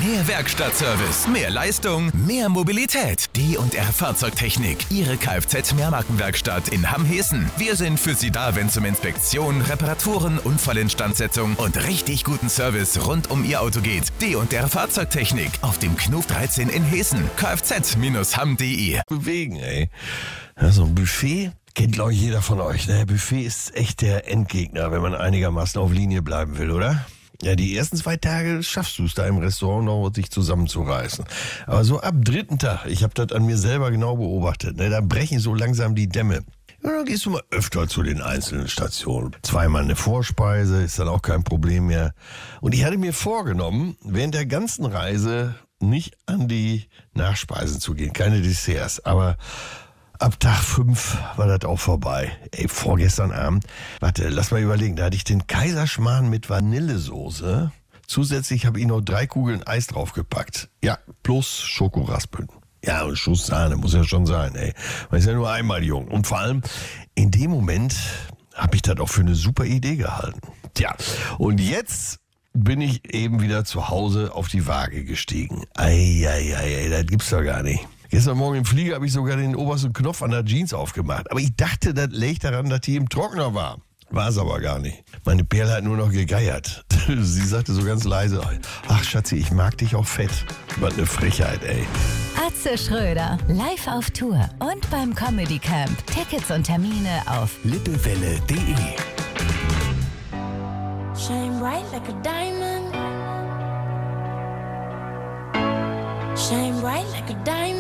Mehr Werkstattservice, mehr Leistung, mehr Mobilität. D&R Fahrzeugtechnik, Ihre Kfz-Mehrmarkenwerkstatt in Hamm-Hessen. Wir sind für Sie da, wenn es um Inspektion, Reparaturen, Unfallinstandsetzung und richtig guten Service rund um Ihr Auto geht. D&R Fahrzeugtechnik auf dem Knuf 13 in Hessen. kfz-hamm.de. Bewegen, ey. Ja, so ein Buffet kennt, glaube ich, jeder von euch. Ne? Buffet ist echt der Endgegner, wenn man einigermaßen auf Linie bleiben will, oder? Ja, die ersten 2 Tage schaffst du es da im Restaurant noch, sich zusammenzureißen. Aber so ab 3. Tag, ich habe das an mir selber genau beobachtet, ne, da brechen so langsam die Dämme. Ja, dann gehst du mal öfter zu den einzelnen Stationen. 2-mal eine Vorspeise, ist dann auch kein Problem mehr. Und ich hatte mir vorgenommen, während der ganzen Reise nicht an die Nachspeisen zu gehen, keine Desserts, aber ab Tag 5 war das auch vorbei. Ey, vorgestern Abend, warte, lass mal überlegen, da hatte ich den Kaiserschmarrn mit Vanillesoße. Zusätzlich habe ich noch 3 Kugeln Eis draufgepackt. Ja, plus Schokoraspeln. Ja, und Schuss Sahne, muss ja schon sein, ey. Man ist ja nur einmal jung. Und vor allem, in dem Moment habe ich das auch für eine super Idee gehalten. Tja, und jetzt bin ich eben wieder zu Hause auf die Waage gestiegen. Ei, das gibt's doch gar nicht. Gestern Morgen im Flieger habe ich sogar den obersten Knopf an der Jeans aufgemacht. Aber ich dachte, das liegt daran, dass die im Trockner war. War es aber gar nicht. Meine Perle hat nur noch gegeiert. Sie sagte so ganz leise, ach Schatzi, ich mag dich auch fett. Was eine Frechheit, ey. Atze Schröder, live auf Tour und beim Comedy Camp. Tickets und Termine auf lippewelle.de. Shine bright like a diamond. Shine bright like a diamond.